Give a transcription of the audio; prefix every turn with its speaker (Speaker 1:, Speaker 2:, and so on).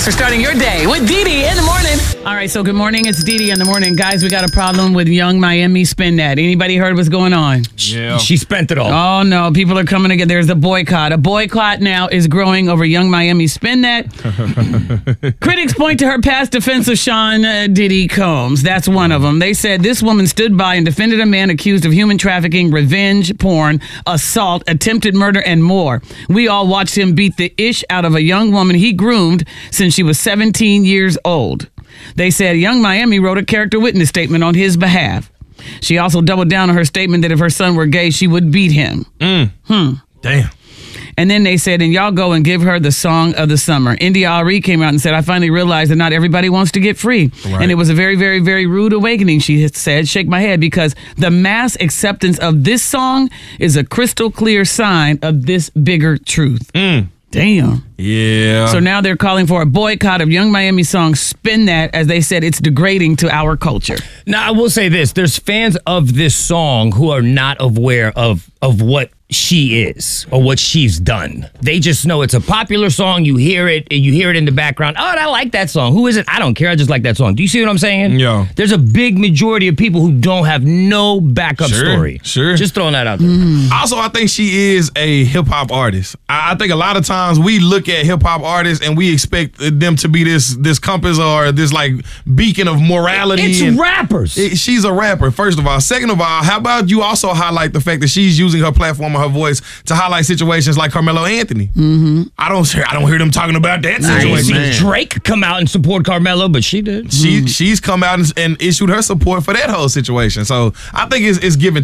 Speaker 1: Thanks for starting your day with Didi in the morning.
Speaker 2: All right, so good morning. It's Didi in the morning. Guys, we got a problem with Young Miami Spin That. Anybody heard what's going on?
Speaker 3: Yeah.
Speaker 4: She spent it all.
Speaker 2: Oh, no. People are coming together. There's a boycott. A boycott now is growing over Young Miami Spin That. Critics point to her past defense of Sean Diddy Combs. That's one of them. They said this woman stood by and defended a man accused of human trafficking, revenge porn, assault, attempted murder, and more. We all watched him beat the ish out of a young woman he groomed since she was 17 years old. They said Young Miami wrote a character witness statement on his behalf. She also doubled down on her statement that if her son were gay, she would beat him.
Speaker 3: Damn.
Speaker 2: And then they said, and y'all go and give her the song of the summer. India Ari came out and said, I finally realized that not everybody wants to get free.
Speaker 3: Right.
Speaker 2: And it was a very, very, very rude awakening, she had said. Shake my head, because the mass acceptance of this song is a crystal clear sign of this bigger truth. Damn.
Speaker 3: Yeah.
Speaker 2: So now they're calling for a boycott of Young Miami song Spin That, as they said it's degrading to our culture.
Speaker 4: Now, I will say this. There's fans of this song who are not aware of what she is or what she's done. They just know it's a popular song. You hear it, and you hear it in the background. Oh, I like that song. Who is it? I don't care. I just like that song. Do you see what I'm saying?
Speaker 3: Yeah.
Speaker 4: There's a big majority of people who don't have no backup story.
Speaker 3: Sure.
Speaker 4: Just throwing that out there.
Speaker 3: Also, I think she is a hip-hop artist. I think a lot of times we look at hip-hop artists and we expect them to be this compass or this like beacon of morality.
Speaker 4: It's rappers.
Speaker 3: She's a rapper, first of all. Second of all, how about you also highlight the fact that she's using her platform or her voice to highlight situations like Carmelo Anthony. I don't hear them talking about that
Speaker 4: I didn't
Speaker 3: situation.
Speaker 4: see Drake come out and support Carmelo, but she did.
Speaker 3: She's come out and issued her support for that whole situation. So I think it's given